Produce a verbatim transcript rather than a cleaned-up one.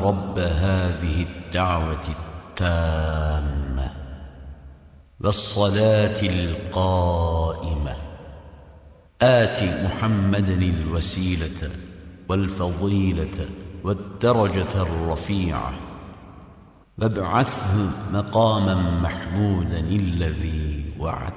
رب هذه الدعوة التامة والصلاة القائمة آت محمدا الوسيلة والفضيلة والدرجة الرفيعة وابعثه مقاما محمودا الذي وعد.